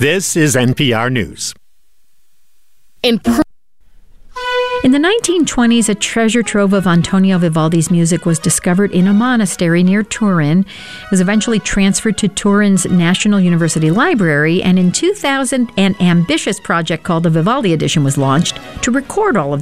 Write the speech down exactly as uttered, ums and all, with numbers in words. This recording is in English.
This is N P R News. In In the nineteen twenties, a treasure trove of Antonio Vivaldi's music was discovered in a monastery near Turin. It was eventually transferred to Turin's National University Library, and in two thousand, an ambitious project called the Vivaldi Edition was launched to record all of